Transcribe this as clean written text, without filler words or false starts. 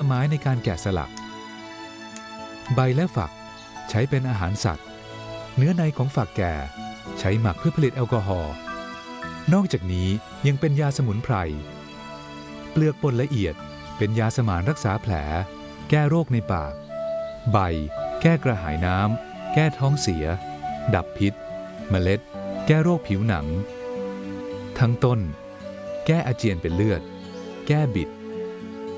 ไม้ในการแกะสลักใบและฝักใช้เป็นอาหารสัตว์เนื้อในของฝักแก่ใช้หมักเพื่อผลิตแอลกอฮอล์นอกจากนี้ยังเป็นยาสมุนไพรเปลือกป่นละเอียดเป็นยาสมานรักษาแผลแก้โรคในปากใบแก้กระหายน้ำแก้ท้องเสียดับพิษเมล็ดแก้โรคผิวหนังทั้งต้นแก้อาเจียนเป็นเลือดแก้บิด